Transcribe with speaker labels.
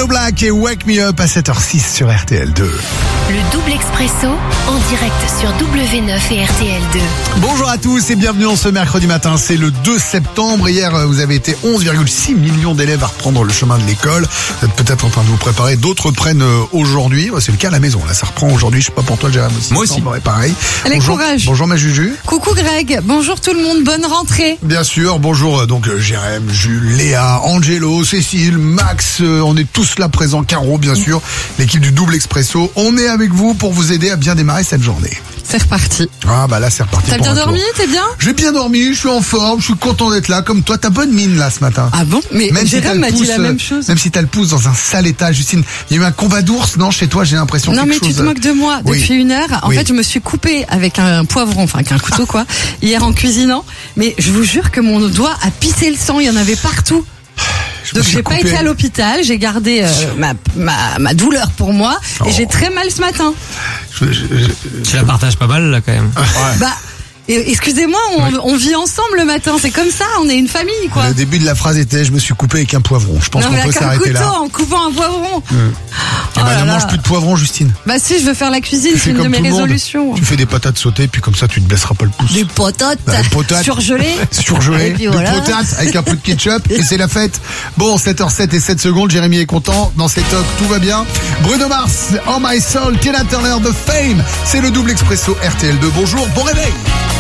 Speaker 1: Yellow Black et Wake Me Up à 7h06 sur RTL2.
Speaker 2: Le double expresso en direct sur W9 et RTL2.
Speaker 1: Bonjour à tous et bienvenue en ce mercredi matin. C'est le 2 septembre. Hier, vous avez été 11,6 millions d'élèves à reprendre le chemin de l'école. Vous êtes peut-être en train de vous préparer. D'autres prennent aujourd'hui. C'est le cas à la maison. Là, ça reprend aujourd'hui. Je sais pas pour toi, Jérôme aussi.
Speaker 3: Moi aussi.
Speaker 1: Pareil.
Speaker 4: Allez,
Speaker 1: Bonjour.
Speaker 4: courage.
Speaker 1: Bonjour ma Juju.
Speaker 4: Coucou Greg, bonjour tout le monde, bonne rentrée.
Speaker 1: Bien sûr, bonjour donc Jérém, Jules, Léa, Angelo, Cécile, Max, on est tous là présents, Caro bien sûr, l'équipe du Double Expresso, on est avec vous pour vous aider à bien démarrer cette journée.
Speaker 4: C'est reparti.
Speaker 1: Ah bah là c'est reparti.
Speaker 4: T'as
Speaker 1: pour
Speaker 4: bien
Speaker 1: un tour.
Speaker 4: dormi, t'es bien?
Speaker 1: J'ai bien dormi, je suis en forme, je suis content d'être là, comme toi, t'as bonne mine là ce matin.
Speaker 4: Ah bon? Mais Jérém m'a dit la même chose.
Speaker 1: Même si t'as le pouce dans un sale état, Justine, il y a eu un combat d'ours, non, chez toi, j'ai l'impression.
Speaker 4: Non mais
Speaker 1: quelque
Speaker 4: tu
Speaker 1: chose...
Speaker 4: te moques de moi,
Speaker 1: Oui.
Speaker 4: depuis une heure, en fait je me suis coupée avec un poivron, enfin avec un couteau quoi, hier en cuisinant, mais je vous jure que mon doigt a pissé le sang, il y en avait partout. Donc j'ai pas été à l'hôpital, j'ai gardé ma douleur pour moi et j'ai très mal ce matin.
Speaker 3: Tu la partages pas mal là quand même.
Speaker 4: Bah excusez-moi, on vit ensemble le matin, c'est comme ça, on est une famille quoi.
Speaker 1: Le début de la phrase était, je me suis coupé avec un poivron. Je pense
Speaker 4: Non
Speaker 1: qu'on
Speaker 4: mais
Speaker 1: peut
Speaker 4: avec un
Speaker 1: s'arrêter
Speaker 4: couteau,
Speaker 1: là.
Speaker 4: en coupant un poivron.
Speaker 1: Ah bah ne mange plus de poivron, Justine.
Speaker 4: Bah si, je veux faire la cuisine,
Speaker 1: Tu
Speaker 4: c'est
Speaker 1: fais
Speaker 4: une de
Speaker 1: comme
Speaker 4: mes
Speaker 1: tout le monde.
Speaker 4: résolutions.
Speaker 1: Tu fais des patates sautées, puis comme ça tu te blesseras pas le pouce.
Speaker 4: Des patates,
Speaker 1: Bah, des patates.
Speaker 4: surgelées.
Speaker 1: Surgelé,
Speaker 4: Et puis
Speaker 1: de
Speaker 4: voilà.
Speaker 1: potates avec un peu de ketchup et c'est la fête. Bon, 7h07 et 7 secondes, Jérémy est content. Dans ses tocs, tout va bien. Bruno Mars, Oh My Soul, Tina Turner, The Fame. C'est le double expresso RTL2. Bonjour, bon réveil.